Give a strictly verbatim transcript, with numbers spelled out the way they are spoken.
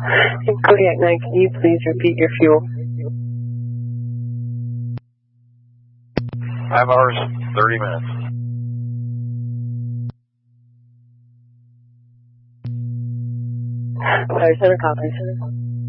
Kodiak nine, can you please repeat your fuel? Five hours, thirty minutes. Sorry, center copies.